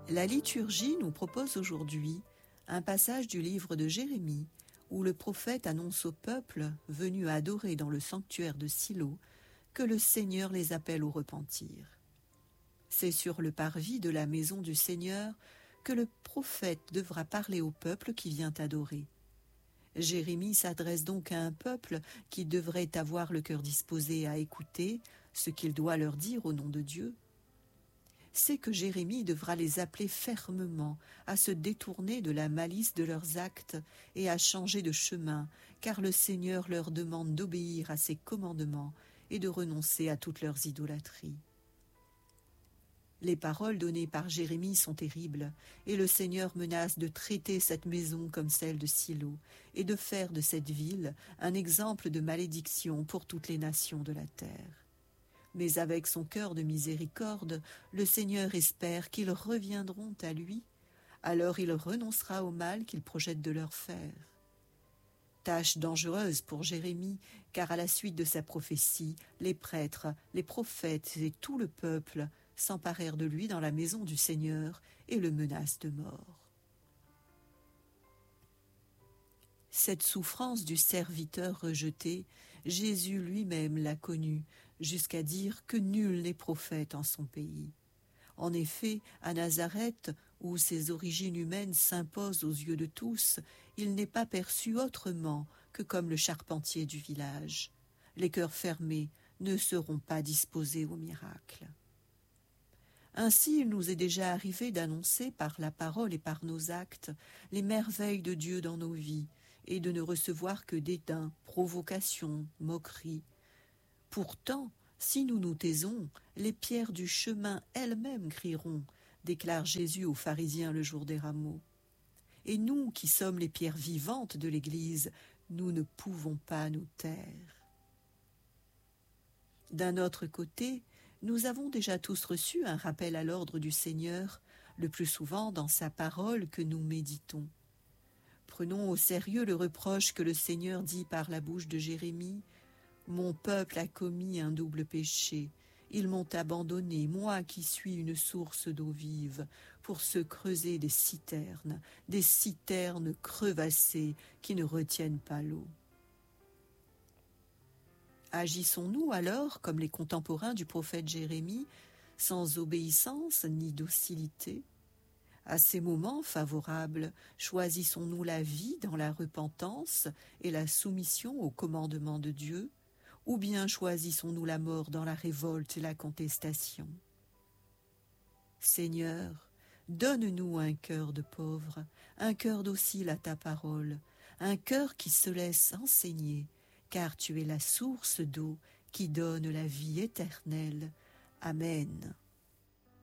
La liturgie nous propose aujourd'hui un passage du livre de Jérémie où le prophète annonce au peuple venu adorer dans le sanctuaire de Silo que le Seigneur les appelle au repentir. C'est sur le parvis de la maison du Seigneur que le prophète devra parler au peuple qui vient adorer. Jérémie s'adresse donc à un peuple qui devrait avoir le cœur disposé à écouter ce qu'il doit leur dire au nom de Dieu. C'est que Jérémie devra les appeler fermement à se détourner de la malice de leurs actes et à changer de chemin, car le Seigneur leur demande d'obéir à ses commandements et de renoncer à toutes leurs idolâtries. Les paroles données par Jérémie sont terribles, et le Seigneur menace de traiter cette maison comme celle de Silo, et de faire de cette ville un exemple de malédiction pour toutes les nations de la terre. Mais avec son cœur de miséricorde, le Seigneur espère qu'ils reviendront à lui, alors il renoncera au mal qu'il projette de leur faire. Tâche dangereuse pour Jérémie, car à la suite de sa prophétie, les prêtres, les prophètes et tout le peuple s'emparèrent de lui dans la maison du Seigneur et le menacent de mort. Cette souffrance du serviteur rejeté, Jésus lui-même l'a connue, jusqu'à dire que nul n'est prophète en son pays. En effet, à Nazareth, où ses origines humaines s'imposent aux yeux de tous, il n'est pas perçu autrement que comme le charpentier du village. Les cœurs fermés ne seront pas disposés au miracle. Ainsi, il nous est déjà arrivé d'annoncer par la parole et par nos actes les merveilles de Dieu dans nos vies, et de ne recevoir que dédain, provocation, moquerie. Pourtant, si nous nous taisons, les pierres du chemin elles-mêmes crieront, déclare Jésus aux pharisiens le jour des rameaux. Et nous, qui sommes les pierres vivantes de l'Église, nous ne pouvons pas nous taire. D'un autre côté, nous avons déjà tous reçu un rappel à l'ordre du Seigneur, le plus souvent dans sa parole que nous méditons. Prenons au sérieux le reproche que le Seigneur dit par la bouche de Jérémie. « Mon peuple a commis un double péché. Ils m'ont abandonné, moi qui suis une source d'eau vive, pour se creuser des citernes crevassées qui ne retiennent pas l'eau. » Agissons-nous alors comme les contemporains du prophète Jérémie, sans obéissance ni docilité? À ces moments favorables, choisissons-nous la vie dans la repentance et la soumission au commandement de Dieu, ou bien choisissons-nous la mort dans la révolte et la contestation? Seigneur, donne-nous un cœur de pauvre, un cœur docile à ta parole, un cœur qui se laisse enseigner, car tu es la source d'eau qui donne la vie éternelle. Amen.